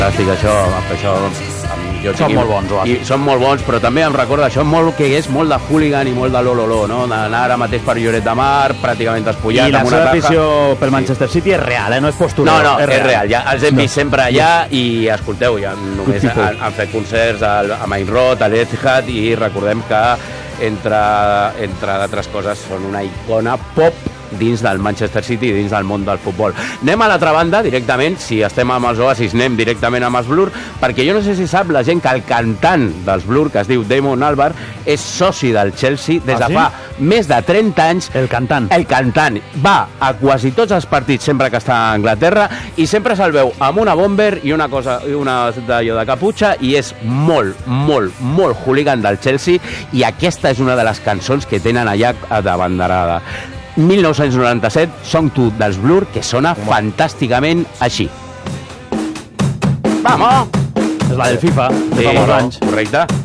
Fantàstic, això Són molt bons, i són molt bons, però també em recorda això que és molt de hooligan i molt de l'ololó, no? D'anar ara mateix per Lloret de Mar, pràcticament despullat. I la seva afició pel Manchester City és real, no és postura. No, és real. Ja els hem vist sempre allà i, escolteu, ja només han fet concerts a Main Road, a l'Etihad, i recordem que, entre d'altres coses, són una icona pop dins del Manchester City i dins del món del futbol. Anem a l'altra banda, directament, si estem amb els Oasis, anem directament amb els Blur, perquè jo no sé si sap la gent que el cantant dels Blur, que es diu Damon Albarn, és soci del Chelsea des de fa més de 30 anys. El cantant. El cantant. Va a quasi tots els partits sempre que està a Anglaterra i sempre se'l veu amb una bomber i una d'allò de caputxa, i és molt, molt, molt hooligan del Chelsea, i aquesta és una de les cançons que tenen allà de banderada. 1997, Song 2 dels Blur, que sona fantàsticament així. Vamos! És la del FIFA, de fa molts anys. Correcte.